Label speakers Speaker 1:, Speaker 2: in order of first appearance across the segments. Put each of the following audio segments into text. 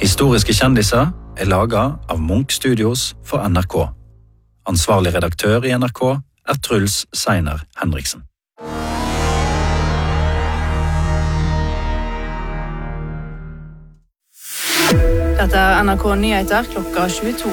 Speaker 1: Historiske kjendiser laget av Munch Studios for NRK. Ansvarlig redaktør i NRK Truls Seiner Henriksen.
Speaker 2: Dette NRK Nyheter klokka 22.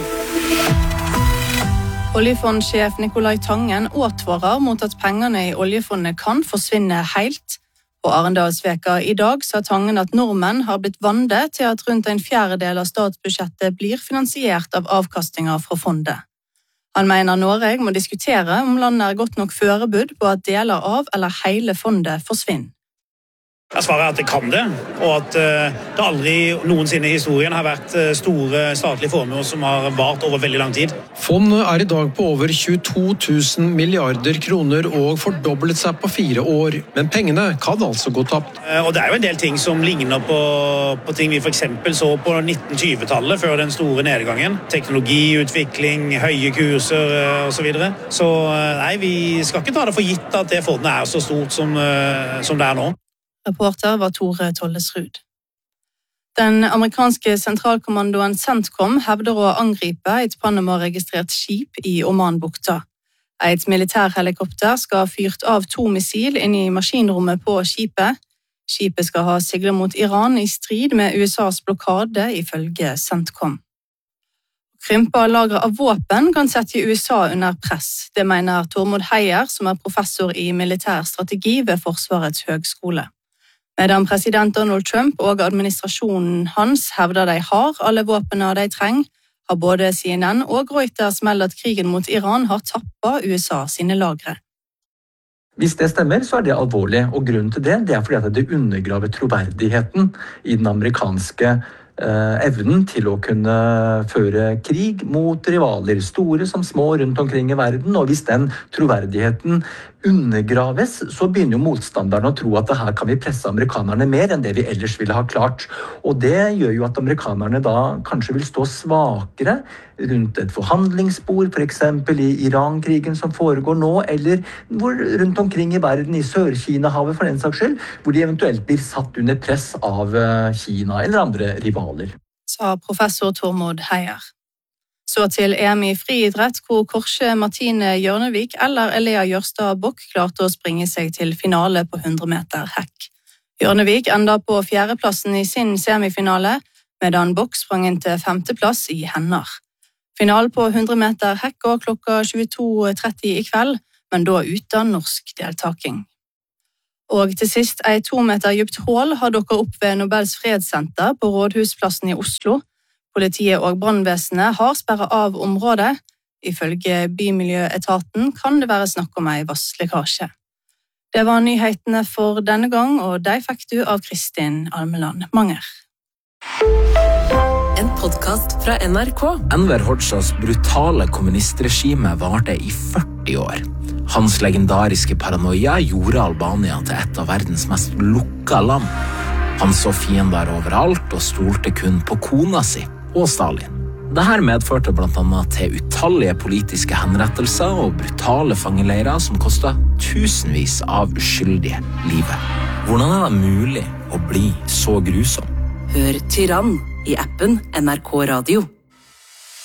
Speaker 2: Oljefondsjef Nicolai Tangen advarer mot at pengene i oljefondet kan forsvinne helt. På Arendalsveka i dag sa Tangen at nordmenn har blitt vande til at rundt 1/4 av statsbudsjettet blir finansiert av avkastinger fra fondet. Han mener Norge må diskutere om landet godt nok forberedt på at deler av eller hele fondet forsvinner.
Speaker 3: Jeg svarer at det kan det, og at det aldri noensinne i historien har vært store statlige formuer som har vart over veldig lang tid.
Speaker 4: Fondet i dag på over 22 000 milliarder kroner og fordoblet seg på 4 år, men pengene kan altså gå tapt.
Speaker 3: Og det jo en del ting som ligner på ting vi for eksempel så på 1920-tallet før den store nedgangen. Teknologiutvikling, høye kurser og så videre. Så nei, vi skal ikke ta det for gitt at det fondet så stort som det nå.
Speaker 2: Reporter var Tore Tollesrud. Den amerikanske sentralkommandoen CENTCOM hevder å angripe et Panama-registrert skip i Omanbukta. Et militærhelikopter skal ha fyrt av 2 missil inn i maskinrommet på skipet. Skipet skal ha siglet mot Iran i strid med USAs blokade, ifølge CENTCOM. Krympa lagre av våpen kan sette USA under press. Det mener Tormod Heier, som professor i militær strategi ved Forsvarets høgskole. Medan president Donald Trump og administrasjonen hans hevder de har alle våpnene de trenger, har både CNN og Reuters meldt at krigen mot Iran har tappet USA sine lagre.
Speaker 5: Hvis det stemmer, så det alvorlig, og grunnen til det fordi at det undergraver troverdigheten i den amerikanske evnen til å kunne føre krig mot rivaler, store som små rundt omkring i verden, og hvis den troverdigheten undergraves, så begynner jo motstanderne å tro at her kan vi presse amerikanerne mer enn det vi ellers ville ha klart. Og det gjør jo at amerikanerne da kanskje vil stå svakere rundt et forhandlingsbord, for eksempel i Iran-krigen som foregår nå, eller rundt omkring i verden, i Sør-Kina-havet for den saks skyld, hvor de eventuelt blir satt under press av Kina eller andre rivaler.
Speaker 2: Sa professor Tormod Heier. Så til EM i friidrett, hvor Korse Martine Hjørnevik eller Elea Jørstad Bokk klarte å springe seg til finale på 100 meter hekk. Hjørnevik enda på 4. plassen i sin semifinale, medan Bokk sprang inn til 5. plass i henner. Finalen på 100 meter hekk går klokka 22.30 i kveld, men da uten norsk deltaking. Og til sist, 2 meter dypt hull har dukket opp ved Nobels fredssenter på Rådhusplassen i Oslo. Politiet og brannvesenet har sperret av området. Ifølge Bymiljøetaten kan det være snakk om en vasslekkasje. Det var nyhetene for denne gang, og de fikk du av Kristin Almeland Manger.
Speaker 6: En podcast fra NRK.
Speaker 7: Enver Hoxhas brutale kommunistregime varte i 40 år. Hans legendariske paranoia gjorde Albania til et av verdens mest lukka land. Han så fiender overalt og stolte kun på kona si og Stalin. Dette medførte blant annet til utallige politiske henrettelser og brutale fangeleirer som kostet tusenvis av uskyldige livet. Hvordan det mulig å bli så grusom?
Speaker 6: Hør Tyrann i appen NRK Radio.